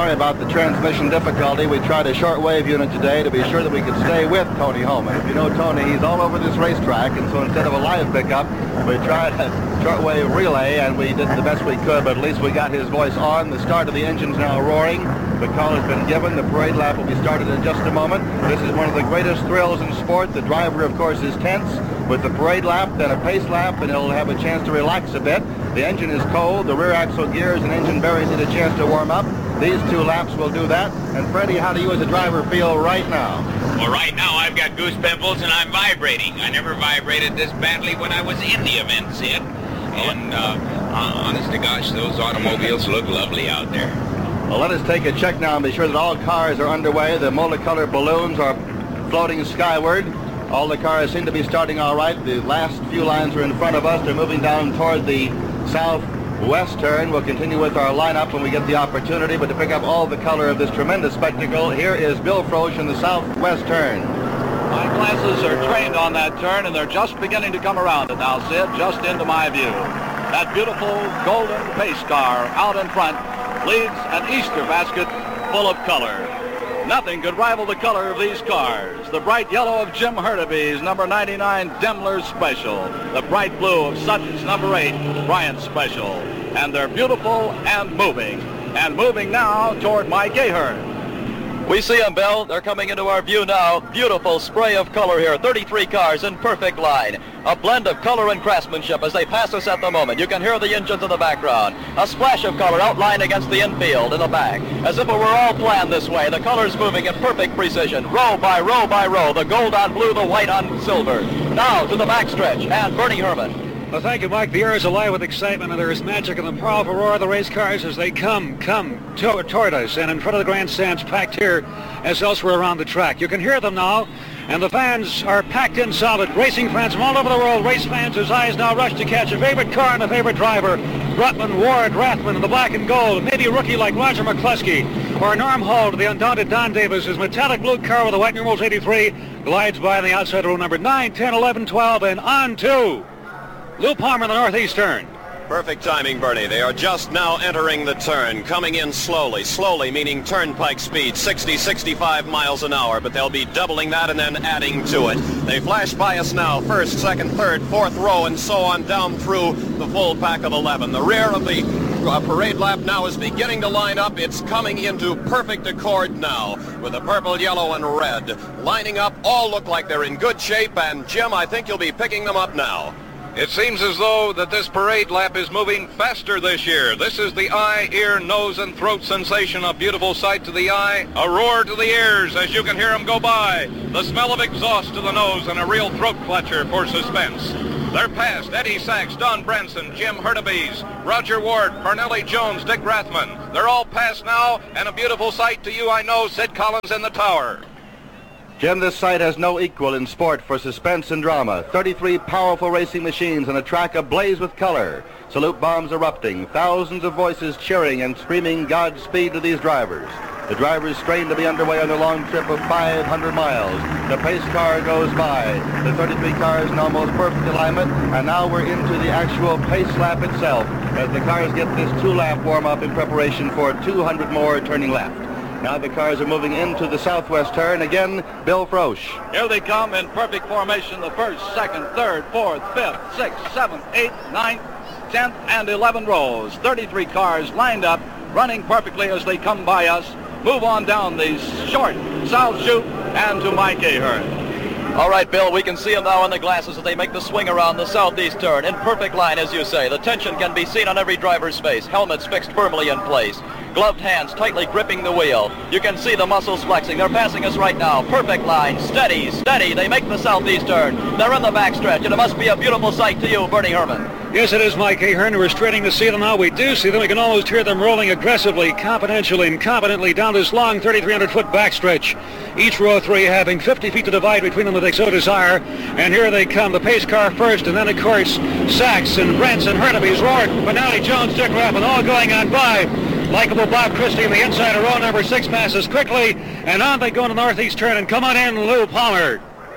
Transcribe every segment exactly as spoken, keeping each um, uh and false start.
sorry about the transmission difficulty. We tried a shortwave unit today to be sure that we could stay with Tony Holman. If you know Tony, he's all over this racetrack, and so instead of a live pickup, we tried a shortwave relay, and we did the best we could, but at least we got his voice on. The start of the engine's now roaring. The call has been given. The parade lap will be started in just a moment. This is one of the greatest thrills in sport. The driver, of course, is tense with the parade lap, then a pace lap, and he'll have a chance to relax a bit. The engine is cold. The rear axle gears and engine bearings need a chance to warm up. These two laps will do that. And Freddie, how do you as a driver feel right now? Well, right now I've got goose pimples and I'm vibrating. I never vibrated this badly when I was in the event, Sid. And uh, honest to gosh, those automobiles look lovely out there. Well, let us take a check now and be sure that all cars are underway. The multicolored balloons are floating skyward. All the cars seem to be starting all right. The last few lines are in front of us. They're moving down toward the southwest turn. We'll continue with our lineup when we get the opportunity, but to pick up all the color of this tremendous spectacle, here is Bill Frosch in the southwest turn. My glasses are trained on that turn, and they're just beginning to come around it now, Sid, just into my view. That beautiful golden pace car out in front leads an Easter basket full of color. Nothing could rival the color of these cars. The bright yellow of Jim Hurtubise, number ninety-nine, Daimler Special. The bright blue of Sutton's number eight, Bryant Special. And they're beautiful and moving. And moving now toward Mike Ahern. We see them, Bill. They're coming into our view now. Beautiful spray of color here. thirty-three cars in perfect line. A blend of color and craftsmanship as they pass us at the moment. You can hear the engines in the background. A splash of color outlined against the infield in the back. As if it were all planned this way. The colors moving in perfect precision. Row by row by row. The gold on blue, the white on silver. Now to the backstretch. And Bernie Herman. Well, thank you, Mike. The air is alive with excitement, and there is magic in the powerful roar of the race cars as they come, come to, toward us, and in front of the grandstands, packed here as elsewhere around the track. You can hear them now, and the fans are packed in solid. Racing fans from all over the world, race fans whose eyes now rush to catch a favorite car and a favorite driver. Rutland, Ward, Rathman in the black and gold, maybe a rookie like Roger McCluskey, or Norm Hall to the undaunted Don Davis. His metallic blue car with the white numerals eighty-three glides by on the outside row number nine, ten, eleven, twelve, and on to Lou Palmer in the northeast turn. Perfect timing, Bernie. They are just now entering the turn, coming in slowly. Slowly meaning turnpike speed, sixty, sixty-five miles an hour, but they'll be doubling that and then adding to it. They flash by us now, first, second, third, fourth row, and so on down through the full pack of eleven. The rear of the uh, parade lap now is beginning to line up. It's coming into perfect accord now with the purple, yellow, and red. Lining up, all look like they're in good shape, and Jim, I think you'll be picking them up now. It seems as though that this parade lap is moving faster this year. This is the eye, ear, nose, and throat sensation. A beautiful sight to the eye, a roar to the ears as you can hear them go by. The smell of exhaust to the nose and a real throat clutcher for suspense. They're past Eddie Sachs, Don Branson, Jim Hurtubise, Roger Ward, Parnelli Jones, Dick Rathman. They're all past now, and a beautiful sight to you, I know, Sid Collins in the tower. Jim, this sight has no equal in sport for suspense and drama. thirty-three powerful racing machines on a track ablaze with color. Salute bombs erupting, thousands of voices cheering and screaming Godspeed to these drivers. The drivers strain to be underway on their long trip of five hundred miles. The pace car goes by. The thirty-three cars in almost perfect alignment, and now we're into the actual pace lap itself as the cars get this two-lap warm-up in preparation for two hundred more turning left. Now the cars are moving into the southwest turn. Again, Bill Frosch. Here they come in perfect formation. The first, second, third, fourth, fifth, sixth, seventh, eighth, ninth, tenth, and eleven rows. thirty-three cars lined up, running perfectly as they come by us. Move on down the short south chute and to Mike Ahern. All right, Bill, we can see them now in the glasses as they make the swing around the southeast turn. In perfect line, as you say. The tension can be seen on every driver's face. Helmets fixed firmly in place. Gloved hands tightly gripping the wheel. You can see the muscles flexing. They're passing us right now. Perfect line. Steady, steady. They make the southeast turn. They're in the backstretch, and it must be a beautiful sight to you, Bernie Herman. Yes, it is, Mike Ahern. We're straining to see them now. We do see them. We can almost hear them rolling aggressively, confidentially, and competently down this long thirty-three hundred foot backstretch. Each row of three having fifty feet to divide between them if they so desire. And here they come. The pace car first, and then, of course, Sachs and Branson, Hurtubise, Ward, Parnelli, Jones, Dick Rathman, all going on by. Likeable Bob Christie in the inside of row number six passes quickly, and on they go in the northeast turn, and come on in, Lou Palmer.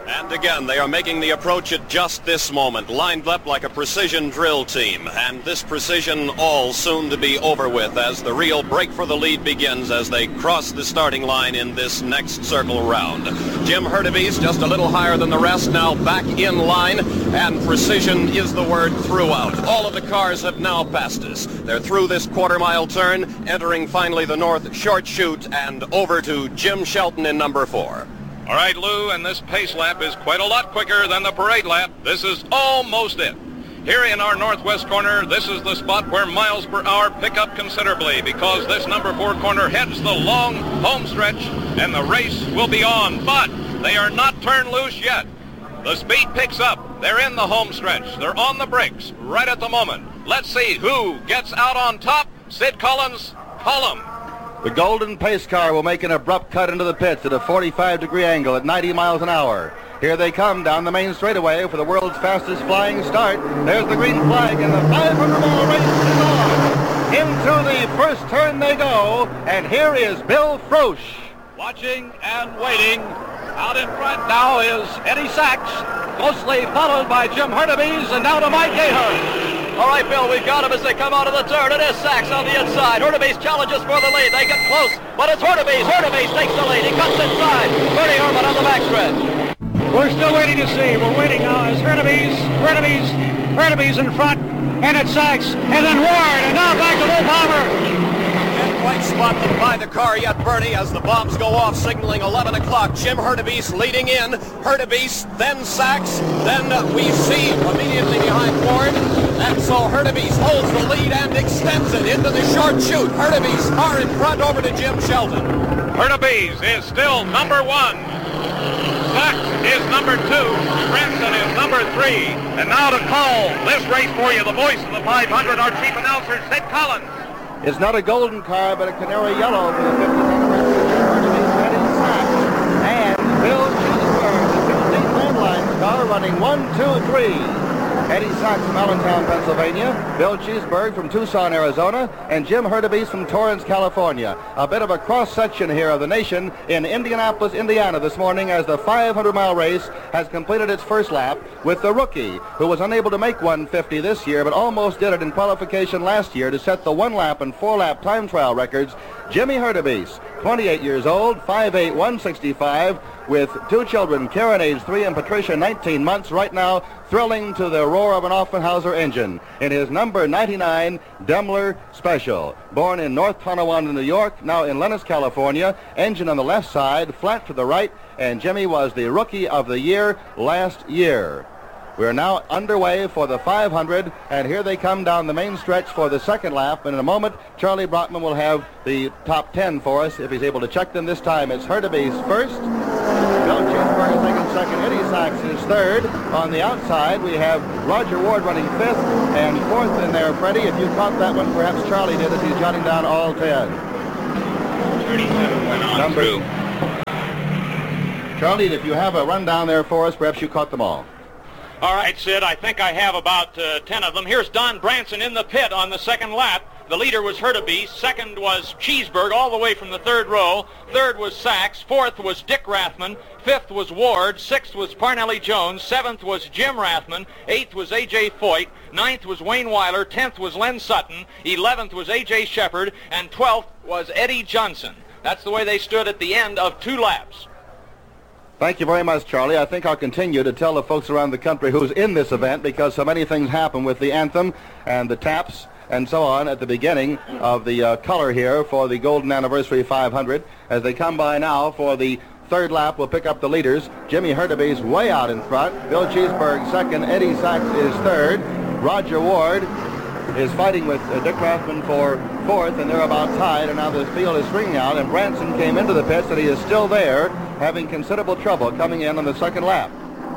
And again, they are making the approach at just this moment, lined up like a precision drill team. And this precision all soon to be over with as the real break for the lead begins as they cross the starting line in this next circle round. Jim Hurtubise just a little higher than the rest, now back in line, and precision is the word throughout. All of the cars have now passed us. They're through this quarter mile turn, entering finally the north short chute, and over to Jim Shelton in number four. All right, Lou, and this pace lap is quite a lot quicker than the parade lap. This is almost it. Here in our northwest corner, this is the spot where miles per hour pick up considerably because this number four corner heads the long home stretch, and the race will be on. But they are not turned loose yet. The speed picks up. They're in the home stretch. They're on the brakes right at the moment. Let's see who gets out on top. Sid Collins, Cullum. The Golden Pace Car will make an abrupt cut into the pits at a forty-five degree angle at ninety miles an hour. Here they come down the main straightaway for the world's fastest flying start. There's the green flag, and the five hundred mile race is on. Into the first turn they go, and here is Bill Frosch. Watching and waiting. Out in front now is Eddie Sachs, closely followed by Jim Hurtubise, and now to Mike Ahern. All right, Bill, we've got him as they come out of the turn. It is Sachs on the inside. Hurtubise challenges for the lead. They get close, but it's Hurtubise. Hurtubise takes the lead. He cuts inside. Bernie Herman on the backstretch. We're still waiting to see. We're waiting now as Hurtubise, Hurtubise, Hurtubise in front, and it's Sachs, and then Ward, and now back to Lou Palmer. Can't quite spot them by the car yet, Bernie, as the bombs go off, signaling eleven o'clock. Jim Hurtubise leading in. Hurtubise, then Sachs, then uh, we see immediately behind Ward. And so Hurtubise holds the lead and extends it into the short chute. Hurtubise far in front over to Jim Shelton. Hurtubise is still number one. Sachs is number two. Branson is number three. And now to call this race for you, the voice of the five hundred, our chief announcer, Sid Collins. It's not a golden car, but a canary yellow for the fiftieth anniversary of Hurtubise, Eddie Sachs, and Bill Cheeseburg, the fifteen Landline car, running one, two, three. Eddie Sachs from Allentown, Pennsylvania, Bill Cheeseburg from Tucson, Arizona, and Jim Hurtubise from Torrance, California. A bit of a cross-section here of the nation in Indianapolis, Indiana this morning as the five hundred mile race has completed its first lap with the rookie, who was unable to make one fifty this year, but almost did it in qualification last year to set the one-lap and four-lap time trial records, Jimmy Hurtubise, twenty-eight years old, five eight, one sixty-five, with two children, Karen, age three, and Patricia, nineteen months, right now thrilling to the roar of an Offenhauser engine in his number ninety-nine Daimler Special. Born in North Tonawanda, New York, now in Lennox, California. Engine on the left side, flat to the right, and Jimmy was the Rookie of the Year last year. We're now underway for the five hundred, and here they come down the main stretch for the second lap. And in a moment, Charlie Brockman will have the top ten for us if he's able to check them this time. It's Hurtubise first, Bill Cheeseburg second, second, Eddie Sachs is third. On the outside, we have Roger Ward running fifth, and fourth in there, Freddie. If you caught that one, perhaps Charlie did as he's jotting down all ten. thirty-seven went on Number through. Charlie, if you have a rundown there for us, perhaps you caught them all. All right, Sid, I think I have about uh, ten of them. Here's Don Branson in the pit on the second lap. The leader was Hurtubise. Second was Cheeseburg all the way from the third row. Third was Sachs. Fourth was Dick Rathman. Fifth was Ward. Sixth was Parnelli Jones. Seventh was Jim Rathman. Eighth was A J. Foyt. Ninth was Wayne Weiler. Tenth was Len Sutton. Eleventh was A J. Shepard. And twelfth was Eddie Johnson. That's the way they stood at the end of two laps. Thank you very much, Charlie. I think I'll continue to tell the folks around the country who's in this event, because so many things happen with the anthem and the taps and so on at the beginning of the uh, color here for the Golden Anniversary five hundred. As they come by now for the third lap, we'll pick up the leaders. Jimmy Hurtubise way out in front. Bill Cheeseburg second. Eddie Sachs is third. Roger Ward is fighting with uh, Dick Rathman for fourth, and they're about tied, and now the field is stringing out, and Branson came into the pits, and he is still there, having considerable trouble coming in on the second lap.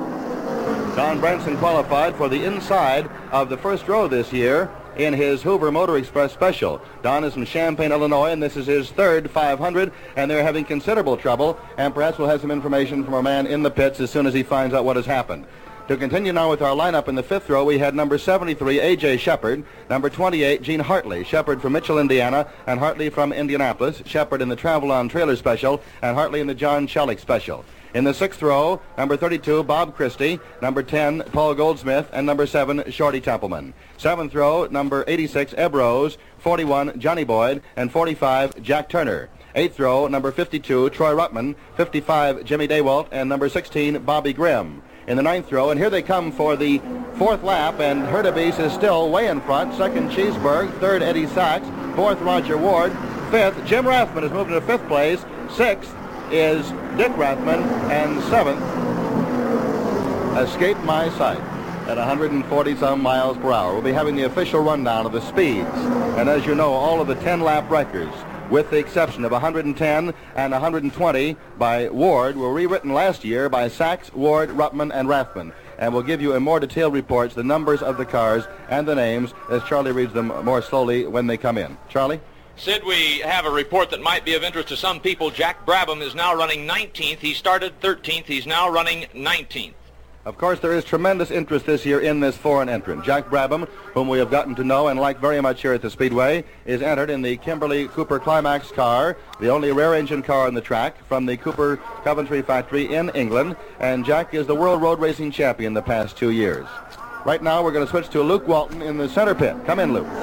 Don Branson qualified for the inside of the first row this year in his Hoover Motor Express Special. Don is from Champaign, Illinois, and this is his third five hundred, and they're having considerable trouble, and perhaps we'll have some information from our man in the pits as soon as he finds out what has happened. To continue now with our lineup in the fifth row, we had number seventy-three, A J Shepard, number twenty-eight, Gene Hartley, Shepard from Mitchell, Indiana, and Hartley from Indianapolis, Shepard in the Travel On Trailer Special, and Hartley in the John Shellick Special. In the sixth row, number thirty-two, Bob Christie, number ten, Paul Goldsmith, and number seven, Shorty Templeman. Seventh row, number eighty-six, Eb Rose, forty-one, Johnny Boyd, and forty-five, Jack Turner. Eighth row, number fifty-two, Troy Ruttman, fifty-five, Jimmy Daywalt, and number sixteen, Bobby Grimm. In the ninth row, and here they come for the fourth lap, and Hurtubise is still way in front. Second, Cheeseburg. Third, Eddie Sachs. Fourth, Roger Ward. Fifth, Jim Rathman has moved into fifth place. Sixth is Dick Rathman, and seventh, Escape My Sight at one hundred forty some miles per hour. We'll be having the official rundown of the speeds, and as you know, all of the ten lap records, with the exception of one hundred ten and one hundred twenty by Ward, were rewritten last year by Sachs, Ward, Ruttman, and Rathman. And we'll give you in more detailed reports the numbers of the cars and the names as Charlie reads them more slowly when they come in. Charlie? Sid, we have a report that might be of interest to some people. Jack Brabham is now running nineteenth. He started thirteenth. He's now running nineteenth. Of course, there is tremendous interest this year in this foreign entrant. Jack Brabham, whom we have gotten to know and like very much here at the Speedway, is entered in the Kimberly Cooper Climax car, the only rear-engine car on the track from the Cooper Coventry factory in England, and Jack is the World Road Racing Champion the past two years. Right now, we're going to switch to Luke Walton in the center pit. Come in, Luke.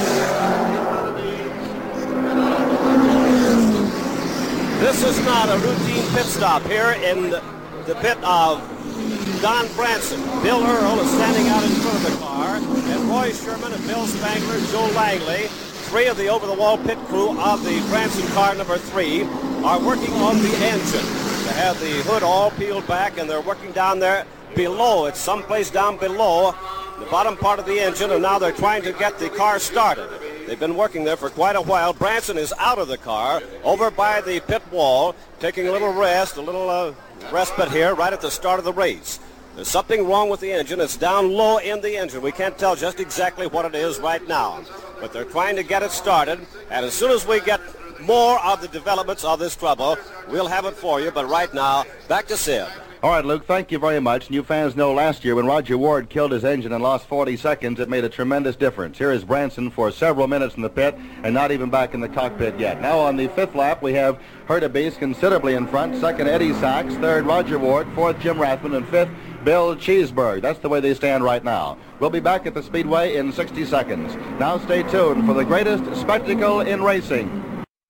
This is not a routine pit stop here in the pit of Don Branson. Bill Earl is standing out in front of the car, and Roy Sherman and Bill Spangler and Joe Langley, three of the over-the-wall pit crew of the Branson car number three, are working on the engine. They have the hood all peeled back, and they're working down there below. It's someplace down below the bottom part of the engine, and now they're trying to get the car started. They've been working there for quite a while. Branson is out of the car, over by the pit wall, taking a little rest, a little uh, respite here right at the start of the race. There's something wrong with the engine. It's down low in the engine. We can't tell just exactly what it is right now, but they're trying to get it started, and as soon as we get more of the developments of this trouble, we'll have it for you. But right now, back to Sid. All right, Luke, thank you very much. And you fans know last year when Roger Ward killed his engine and lost forty seconds, it made a tremendous difference. Here is Branson for several minutes in the pit and not even back in the cockpit yet. Now on the fifth lap, we have Hurtubise considerably in front. Second, Eddie Sachs. Third, Roger Ward. Fourth, Jim Rathman. And fifth, Bill Cheeseburg. That's the way they stand right now. We'll be back at the Speedway in sixty seconds. Now stay tuned for the greatest spectacle in racing.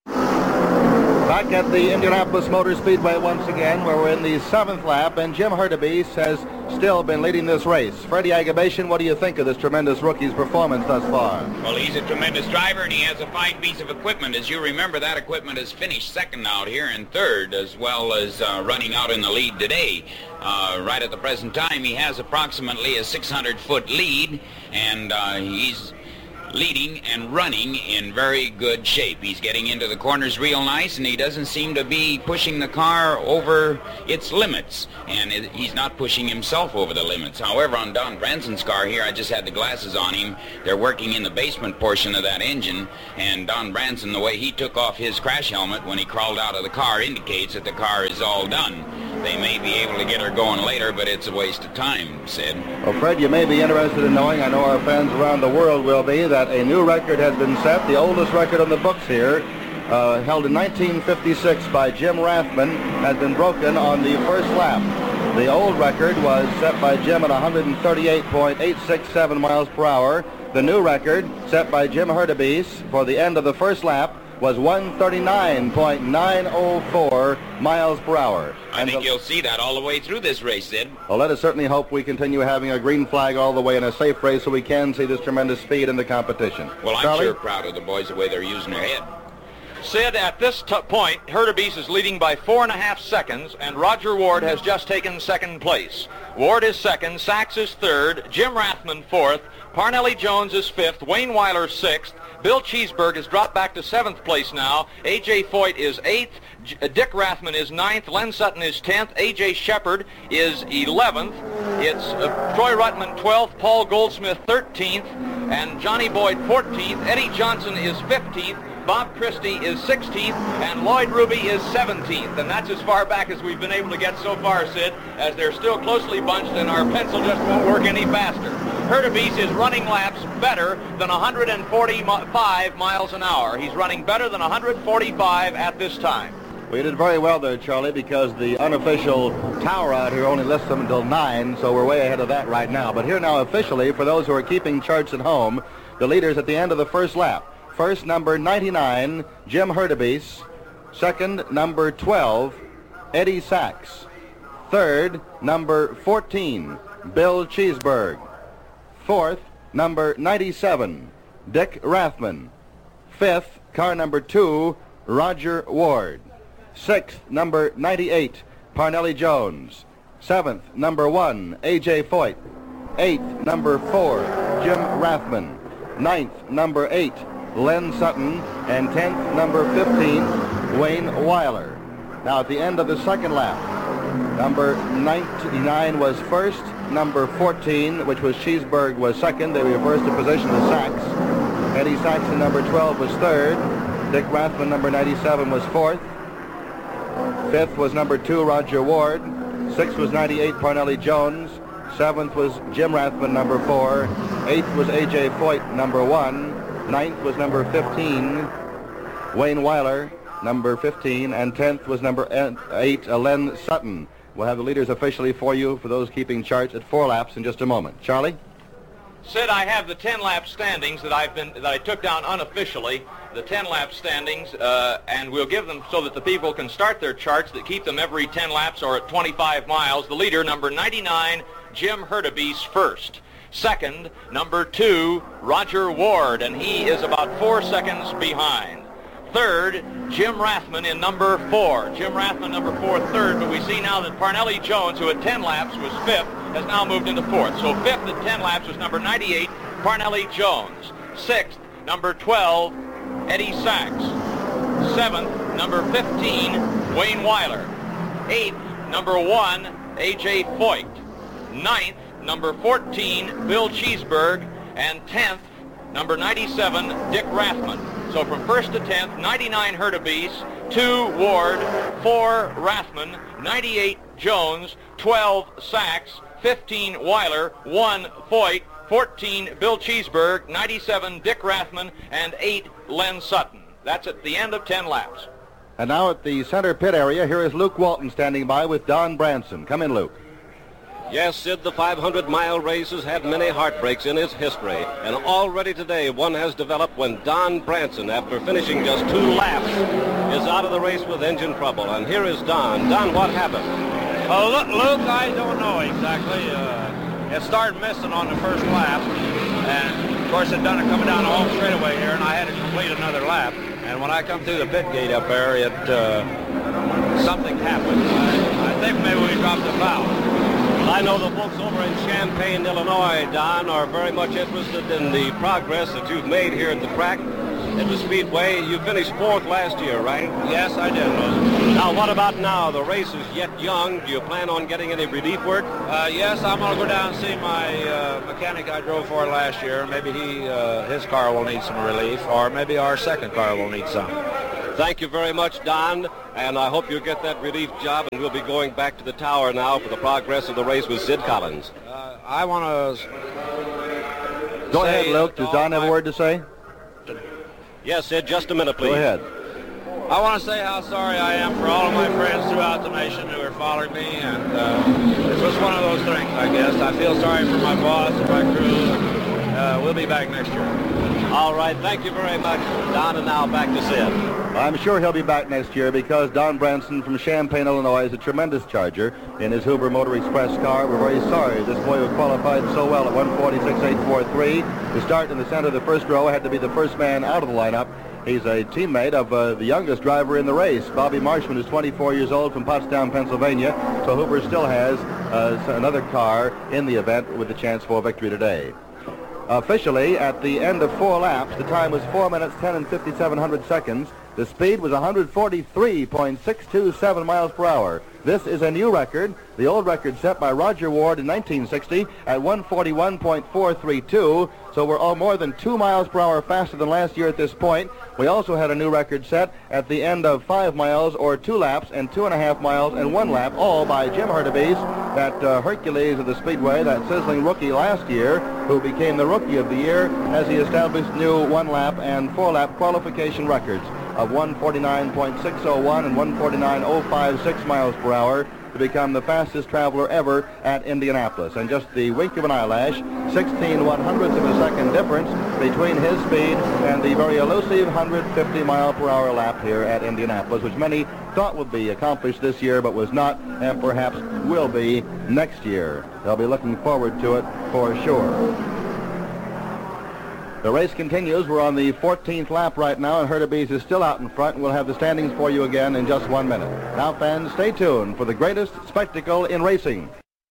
Back at the Indianapolis Motor Speedway once again, where we're in the seventh lap, and Jim Hurtubise has still been leading this race. Freddie Agabation, what do you think of this tremendous rookie's performance thus far? Well, he's a tremendous driver, and he has a fine piece of equipment. As you remember, that equipment has finished second out here and third, as well as uh, running out in the lead today. Uh, right at the present time, he has approximately a six hundred foot lead, and uh, he's leading and running in very good shape. He's getting into the corners real nice, and he doesn't seem to be pushing the car over its limits, and it, he's not pushing himself over the limits. However, on Don Branson's car here, I just had the glasses on him. They're working in the basement portion of that engine, and Don Branson, the way he took off his crash helmet when he crawled out of the car, indicates that the car is all done. They may be able to get her going later, but it's a waste of time, Sid. Well, Fred, you may be interested in knowing, I know our fans around the world will be, that a new record has been set, the oldest record on the books here, uh, held in nineteen fifty-six by Jim Rathman, has been broken on the first lap. The old record was set by Jim at one hundred thirty-eight point eight six seven miles per hour. The new record, set by Jim Hurtubise for the end of the first lap, was one thirty-nine point nine oh four miles per hour. I think you'll see that all the way through this race, Sid. Well, let us certainly hope we continue having a green flag all the way in a safe race so we can see this tremendous speed in the competition. Well, I'm Charlie? sure proud of the boys, the way they're using their head. Sid, at this t- point, Hurtubise is leading by four and a half seconds, and Roger Ward has just taken second place. Ward is second, Sachs is third, Jim Rathman fourth, Parnelli Jones is fifth, Wayne Weiler sixth, Bill Cheeseburg has dropped back to seventh place now, A J Foyt is eighth, J- Dick Rathman is ninth, Len Sutton is tenth, A J Shepard is eleventh, it's uh, Troy Ruttman twelfth, Paul Goldsmith thirteenth, and Johnny Boyd fourteenth, Eddie Johnson is fifteenth, Bob Christie is sixteenth, and Lloyd Ruby is seventeenth. And that's as far back as we've been able to get so far, Sid, as they're still closely bunched and our pencil just won't work any faster. Hurtubise is running laps better than one hundred forty-five miles an hour. He's running better than one hundred forty-five at this time. We did very well there, Charlie, because the unofficial tower out here only lists them until nine, so we're way ahead of that right now. But here now officially, for those who are keeping charts at home, the leaders at the end of the first lap. First, number ninety-nine, Jim Hurtubise. Second, number twelve, Eddie Sachs. Third, number fourteen, Bill Cheeseburg. Fourth, number ninety-seven, Dick Rathman. Fifth, car number two, Roger Ward. Sixth, number ninety-eight, Parnelli Jones. Seventh, number one, A J Foyt. Eighth, number four, Jim Rathman. Ninth, number eight, Len Sutton. And tenth, number fifteen, Wayne Weiler. Now at the end of the second lap, number ninety-nine was first, number fourteen, which was Cheeseburg, was second. They reversed the position of Sachs. Eddie Saxon, number twelve, was third. Dick Rathman, number ninety-seven, was fourth. Fifth was number two, Roger Ward. Sixth was ninety-eight, Parnelli Jones. Seventh was Jim Rathman, number four. Eighth was A J Foyt, number one. Ninth was number fifteen, Wayne Weiler, number fifteen. And tenth was number eight, Len Sutton. We'll have the leaders officially for you, for those keeping charts, at four laps in just a moment. Charlie? Sid, I have the ten-lap standings that I've been that I took down unofficially, the ten-lap standings, uh, and we'll give them so that the people can start their charts that keep them every ten laps or at twenty-five miles. The leader, number ninety-nine, Jim Hurtubise, first. Second, number two, Roger Ward, and he is about four seconds behind. Third, Jim Rathman in number four. Jim Rathman, number four, third, but we see now that Parnelli Jones, who at ten laps was fifth, has now moved into fourth. So fifth at ten laps was number ninety-eight, Parnelli Jones. Sixth, number twelve, Eddie Sachs. Seventh, number fifteen, Wayne Weiler. Eighth, number one, A J Foyt. Ninth, number fourteen, Bill Cheeseburg. And tenth, number ninety-seven, Dick Rathman. So from first to tenth, ninety-nine Hurtubise, two Ward, four Rathman, ninety-eight Jones, twelve Sachs, fifteen Weiler, one Foyt, fourteen Bill Cheeseburg, ninety-seven Dick Rathman, and eight Len Sutton. That's at the end of ten laps. And now at the center pit area, here is Luke Walton standing by with Don Branson. Come in, Luke. Yes, Sid, the five hundred mile race has had many heartbreaks in its history. And already today, one has developed when Don Branson, after finishing just two laps, is out of the race with engine trouble. And here is Don. Don, what happened? Oh, look, Luke, I don't know exactly. Uh, it started missing on the first lap. And, of course, it done it coming down the home straightaway here, and I had to complete another lap. And when I come through the pit gate up there, it, uh, something happened. I, I think maybe we dropped the valve. I know the folks over in Champaign, Illinois, Don, are very much interested in the progress that you've made here at the track, at the Speedway. You finished fourth last year, right? Yes, I did. Now, what about now? The race is yet young. Do you plan on getting any relief work? Uh, yes, I'm going to go down and see my uh, mechanic I drove for last year. Maybe he, uh, his car will need some relief, or maybe our second car will need some. Thank you very much, Don, and I hope you'll get that relief job, and we'll be going back to the tower now for the progress of the race with Sid Collins. Uh, I want to... Go ahead, Luke. Does Don have a word to say? Yes, Sid, just a minute, please. Go ahead. I want to say how sorry I am for all of my friends throughout the nation who are following me, and uh, it's just one of those things, I guess. I feel sorry for my boss and my crew, and uh, we'll be back next year. All right, thank you very much, Don, and now back to Sid. I'm sure he'll be back next year because Don Branson from Champaign, Illinois is a tremendous charger in his Huber Motor Express car. We're very sorry this boy who qualified so well at one forty-six eight forty-three to start in the center of the first row had to be the first man out of the lineup. He's a teammate of uh, the youngest driver in the race. Bobby Marshman is twenty-four years old from Pottstown, Pennsylvania, so Huber still has uh, another car in the event with the chance for victory today. Officially, at the end of four laps, the time was four minutes, ten and fifty-seven hundred seconds. The speed was one hundred forty-three point six two seven miles per hour. This is a new record. The old record set by Roger Ward in nineteen sixty at one forty-one point four three two. So we're all more than two miles per hour faster than last year at this point. We also had a new record set at the end of five miles or two laps and two and a half miles and one lap, all by Jim Hurtubise, that uh, Hercules of the Speedway, that sizzling rookie last year, who became the Rookie of the Year as he established new one lap and four lap qualification records of one forty-nine point six oh one and one forty-nine point oh five six miles per hour to become the fastest traveler ever at Indianapolis. And just the wink of an eyelash, sixteen one hundredths of a second difference between his speed and the very elusive one hundred fifty mile per hour lap here at Indianapolis, which many thought would be accomplished this year but was not, and perhaps will be next year. They'll be looking forward to it for sure. The race continues. We're on the fourteenth lap right now, and Hurtubise is still out in front, and we'll have the standings for you again in just one minute. Now, fans, stay tuned for the greatest spectacle in racing.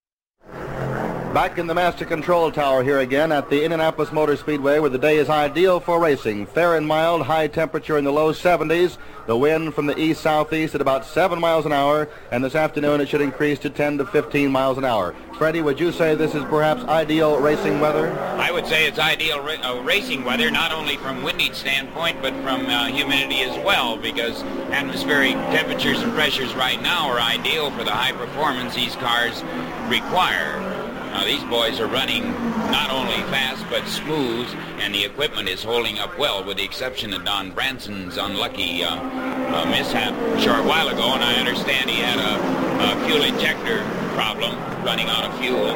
Back in the Master Control Tower here again at the Indianapolis Motor Speedway, where the day is ideal for racing. Fair and mild, high temperature in the low seventies. The wind from the east-southeast at about seven miles an hour, and this afternoon it should increase to ten to fifteen miles an hour. Freddie, would you say this is perhaps ideal racing weather? I would say it's ideal ra uh, racing weather, not only from windage standpoint, but from uh, humidity as well, because atmospheric temperatures and pressures right now are ideal for the high performance these cars require. Now, these boys are running not only fast but smooth, and the equipment is holding up well, with the exception of Don Branson's unlucky uh, uh, mishap a short while ago, and I understand he had a, a fuel injector problem, running out of fuel.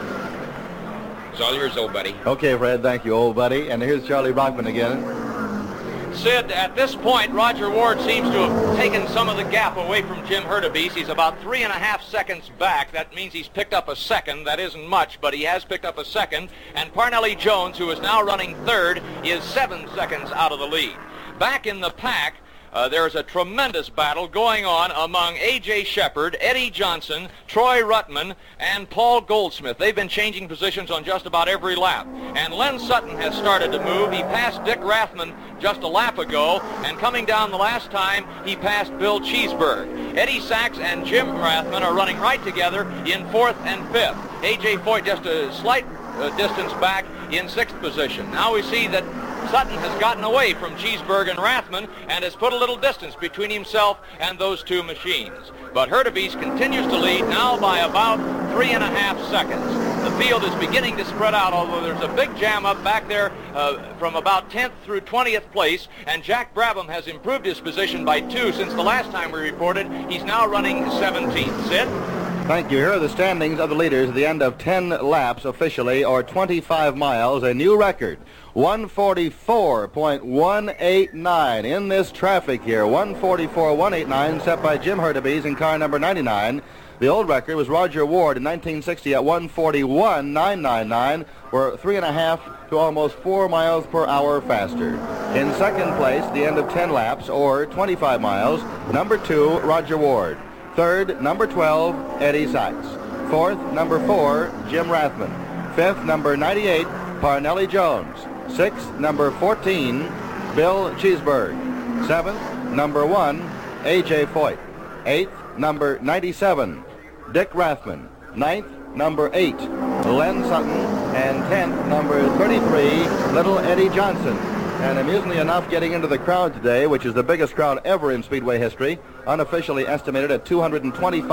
It's all yours, old buddy. Okay, Fred, thank you, old buddy. And here's Charlie Brockman again. Sid, at this point, Roger Ward seems to have taken some of the gap away from Jim Hurtubise. He's about three and a half seconds back. That means he's picked up a second. That isn't much, but he has picked up a second. And Parnelli Jones, who is now running third, is seven seconds out of the lead. Back in the pack, Uh, there's a tremendous battle going on among A J Shepard, Eddie Johnson, Troy Ruttman, and Paul Goldsmith. They've been changing positions on just about every lap. And Len Sutton has started to move. He passed Dick Rathman just a lap ago, and coming down the last time, he passed Bill Cheeseburg. Eddie Sachs and Jim Rathman are running right together in fourth and fifth. A J Foyt just a slight uh, distance back in sixth position. Now we see that Sutton has gotten away from Cheeseburg and Rathman and has put a little distance between himself and those two machines. But Hurtubise continues to lead now by about three and a half seconds. The field is beginning to spread out, although there's a big jam up back there uh, from about tenth through twentieth place, and Jack Brabham has improved his position by two since the last time we reported. He's now running seventeenth. Sid? Thank you. Here are the standings of the leaders at the end of ten laps officially, or twenty-five miles, a new record. one forty-four point one eight nine in this traffic here. one forty-four point one eight nine set by Jim Hurtubise in car number ninety-nine. The old record was Roger Ward in nineteen sixty at one forty-one point nine nine nine. We're three and a half to almost four miles per hour faster. In second place, the end of ten laps, or twenty-five miles, number two, Roger Ward. Third, number twelve, Eddie Sachs. Fourth, number four, Jim Rathman. Fifth, number ninety-eight, Parnelli Jones. Sixth, number fourteen, Bill Cheeseburg. Seventh, number one, A J Foyt. Eighth, number ninety-seven, Dick Rathman. Ninth, number eight, Len Sutton. And tenth, number thirty-three, little Eddie Johnson. And amusingly enough, getting into the crowd today, which is the biggest crowd ever in Speedway history, unofficially estimated at two hundred twenty-five